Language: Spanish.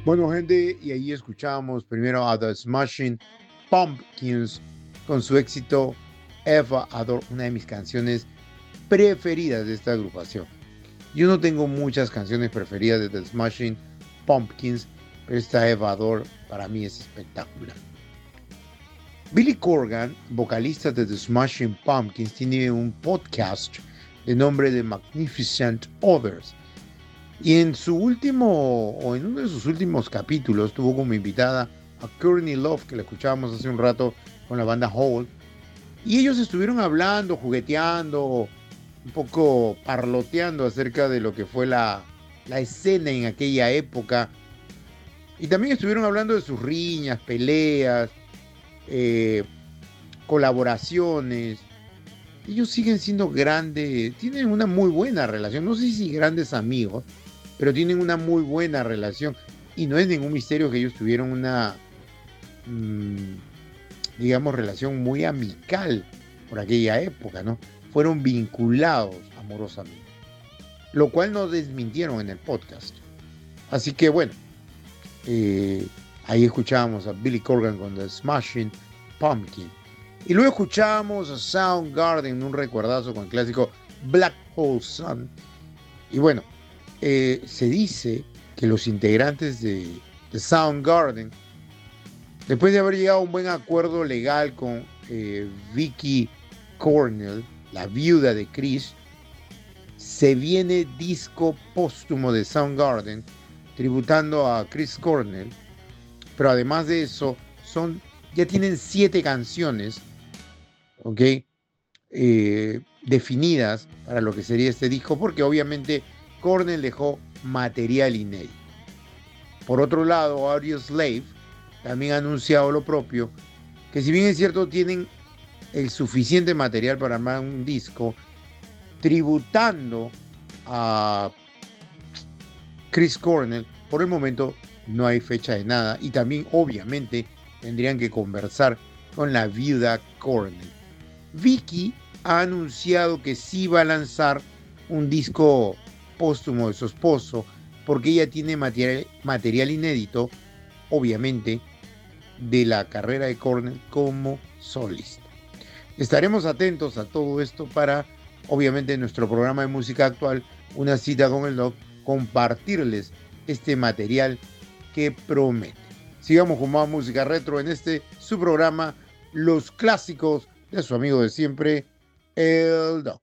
Bueno, gente, y ahí escuchábamos primero a The Smashing Pumpkins con su éxito Eva Adore, una de mis canciones preferidas de esta agrupación. Yo no tengo muchas canciones preferidas de The Smashing Pumpkins, pero esta Eva Adore para mí es espectacular. Billy Corgan, vocalista de The Smashing Pumpkins, tiene un podcast de nombre The Magnificent Others. Y en su último, o en uno de sus últimos capítulos, tuvo como invitada a Courtney Love, que la escuchábamos hace un rato con la banda Hole. Y ellos estuvieron hablando, jugueteando, un poco parloteando acerca de lo que fue la escena en aquella época. Y también estuvieron hablando de sus riñas, peleas, eh, colaboraciones. Ellos siguen siendo grandes, tienen una muy buena relación. No sé si grandes amigos, pero tienen una muy buena relación. Y no es ningún misterio que ellos tuvieron una, mmm, digamos, relación muy amical por aquella época, ¿no? Fueron vinculados amorosamente, lo cual no desmintieron en el podcast. Así que bueno, eh, ahí escuchábamos a Billy Corgan con The Smashing Pumpkin. Y luego escuchábamos a Soundgarden, un recuerdazo con el clásico Black Hole Sun. Y bueno, se dice que los integrantes de Soundgarden, después de haber llegado a un buen acuerdo legal con Vicky Cornell, la viuda de Chris, se viene disco póstumo de Soundgarden tributando a Chris Cornell, pero además de eso, ya tienen 7 canciones, ¿ok? Definidas para lo que sería este disco, porque obviamente Cornell dejó material inédito. Por otro lado, Audioslave también ha anunciado lo propio, que si bien es cierto tienen el suficiente material para armar un disco, tributando a Chris Cornell, por el momento no hay fecha de nada y también obviamente tendrían que conversar con la viuda Cornell. Vicky ha anunciado que sí va a lanzar un disco póstumo de su esposo porque ella tiene material inédito, obviamente, de la carrera de Cornell como solista. Estaremos atentos a todo esto para, obviamente, en nuestro programa de música actual, Una cita con el Doc, compartirles este material que promete. Sigamos con más música retro en este su programa, Los Clásicos de su amigo de siempre, el Doc.